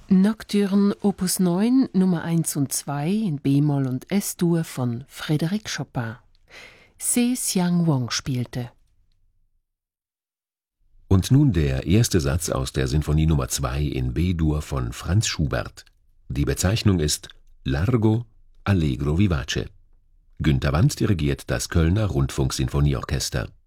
Nocturne Opus 9, Nummer 1 und 2 in B-Moll und S-Dur von Frédéric Chopin. Se Xiang Wang spielte. Und nun der erste Satz aus der Sinfonie Nummer 2 in B-Dur von Franz Schubert. Die Bezeichnung ist Largo Allegro Vivace. Günter Wandt dirigiert das Kölner Rundfunksinfonieorchester.